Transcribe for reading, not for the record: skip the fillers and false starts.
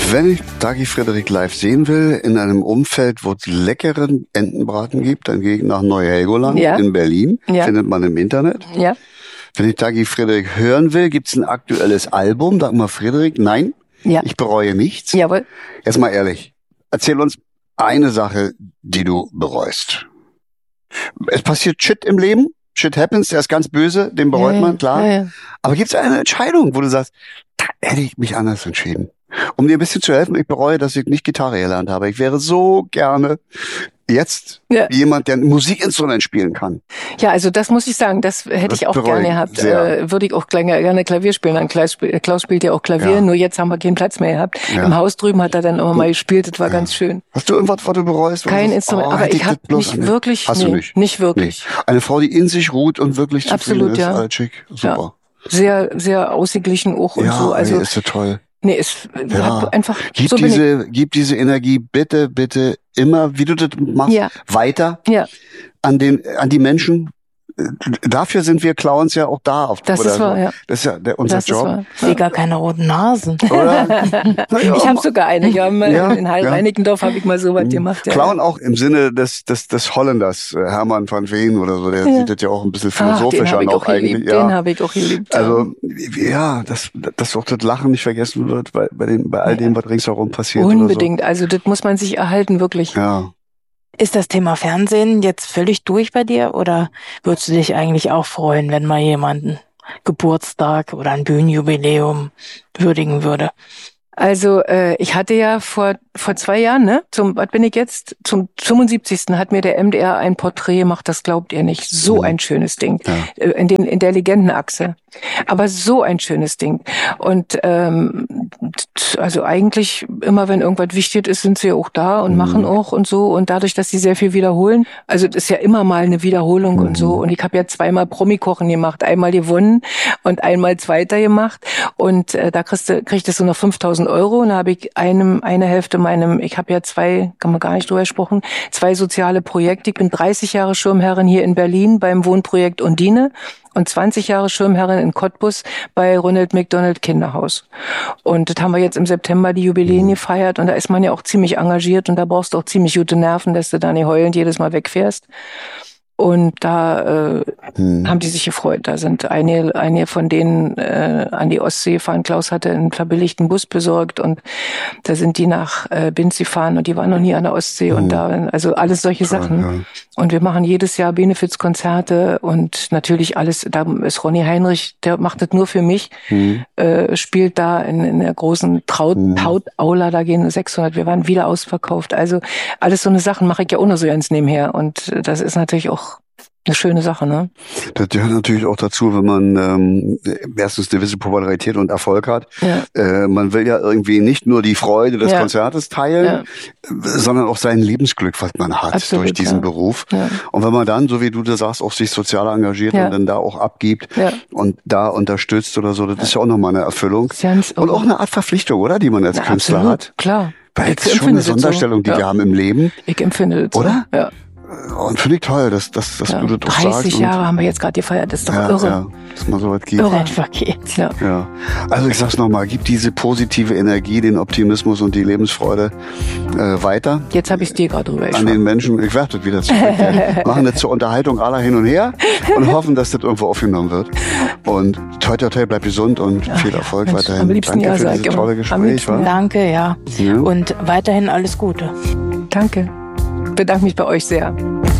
Wenn ich Dagi Frederik live sehen will, in einem Umfeld, wo es leckeren Entenbraten gibt, dann gehe ich nach Neu-Helgoland in Berlin. Findet man im Internet. Ja. Wenn ich Dagi Frederik hören will, gibt's ein aktuelles Album. Dagmar Frederik, nein, ich bereue nichts. Jawohl. Jetzt mal ehrlich, erzähl uns eine Sache, die du bereust. Es passiert Shit im Leben. Shit happens, der ist ganz böse, den bereut man, klar. Ja. Aber gibt's eine Entscheidung, wo du sagst, da hätte ich mich anders entschieden? Um dir ein bisschen zu helfen, ich bereue, dass ich nicht Gitarre gelernt habe. Ich wäre so gerne jetzt jemand, der ein Musikinstrument spielen kann. Ja, also das muss ich sagen, das hätte ich auch gerne gehabt. Würde ich auch gerne Klavier spielen. Klaus spielt ja auch Klavier, nur jetzt haben wir keinen Platz mehr gehabt. Ja. Im Haus drüben hat er dann immer mal gespielt, das war ganz schön. Hast du irgendwas, was du bereust? Kein Instrument, aber ich habe nicht wirklich... Hast du nicht? Nicht wirklich. Nee. Eine Frau, die in sich ruht und wirklich zufrieden ist, schick, super. Ja. Sehr, sehr ausgeglichen auch und so. Also ist so toll. Nee, einfach gib diese Energie bitte immer, wie du das machst, weiter an die Menschen. Dafür sind wir Clowns ja auch da. Das ist wahr, ja. Das ist ja unser Job. Ich sehe gar keine roten Nasen. Oder? Ich habe sogar eine. In Heil-Reinickendorf habe ich mal so was gemacht. Ja. Clown auch im Sinne des Holländers, Hermann van Veen oder so. Der sieht das ja auch ein bisschen philosophisch an. Den habe ich auch geliebt. Also, dass auch das Lachen nicht vergessen wird bei all dem, was ringsherum passiert. Unbedingt. Oder so. Also, das muss man sich erhalten, wirklich. Ja. Ist das Thema Fernsehen jetzt völlig durch bei dir oder würdest du dich eigentlich auch freuen, wenn mal jemand einen Geburtstag oder ein Bühnenjubiläum würdigen würde? Also ich hatte ja vor 2 Jahren, zum 75. hat mir der MDR ein Porträt gemacht, das glaubt ihr nicht. So ein schönes Ding. Ja. In der Legendenachse. Aber so ein schönes Ding. Und also eigentlich immer, wenn irgendwas wichtig ist, sind sie auch da und machen auch und so. Und dadurch, dass sie sehr viel wiederholen, also das ist ja immer mal eine Wiederholung und so. Und ich habe ja 2-mal Promi-Kochen gemacht, einmal gewonnen und einmal Zweiter gemacht. Und da kriegst du so noch 5.000 Euro. Und da habe ich eine Hälfte ich habe ja 2, kann man gar nicht drüber sprechen, 2 soziale Projekte. Ich bin 30 Jahre Schirmherrin hier in Berlin beim Wohnprojekt Undine und 20 Jahre Schirmherrin in Cottbus bei Ronald McDonald Kinderhaus. Und das haben wir jetzt im September die Jubiläen gefeiert und da ist man ja auch ziemlich engagiert und da brauchst du auch ziemlich gute Nerven, dass du da nicht heulend jedes Mal wegfährst. Und da haben die sich gefreut. Da sind einige von denen an die Ostsee gefahren. Klaus hatte einen verbilligten Bus besorgt und da sind die nach Binz gefahren und die waren noch nie an der Ostsee und also alles solche Sachen. Ja. Und wir machen jedes Jahr Benefizkonzerte und natürlich alles, da ist Ronny Heinrich, der macht das nur für mich, spielt da in der großen Traut-Aula, da gehen 600, wir waren wieder ausverkauft. Also alles so eine Sachen mache ich ja auch noch so ganz nebenher und das ist natürlich auch eine schöne Sache, ne? Das gehört natürlich auch dazu, wenn man erstens eine gewisse Popularität und Erfolg hat. Ja. Man will ja irgendwie nicht nur die Freude des Konzertes teilen, sondern auch sein Lebensglück, was man hat durch diesen Beruf. Ja. Und wenn man dann, so wie du das sagst, auch sich sozial engagiert und dann da auch abgibt und da unterstützt oder so, das ist ja auch nochmal eine Erfüllung. Und auch eine Art Verpflichtung, oder? Die man als Künstler hat. Klar. Weil das ist schon eine Sonderstellung, die wir haben im Leben. Ich empfinde das so. Oder? Ja. Und finde ich toll, dass du das auch sagst. 30 Jahre haben wir jetzt gerade gefeiert, das ist doch irre. Ja, dass man so was gibt. Irre geht. Ja. Also ich sag's nochmal, gib diese positive Energie, den Optimismus und die Lebensfreude weiter. Jetzt habe ich es dir gerade drüber an den Menschen. Ich werde das wieder zurück. Machen das zur Unterhaltung aller hin und her und hoffen, dass das irgendwo aufgenommen wird. Und toi, toi, toi, bleib gesund und viel Erfolg weiterhin. Am liebsten Danke für dieses tolle Gespräch. Danke, ja. Und weiterhin alles Gute. Danke. Ich bedanke mich bei euch sehr.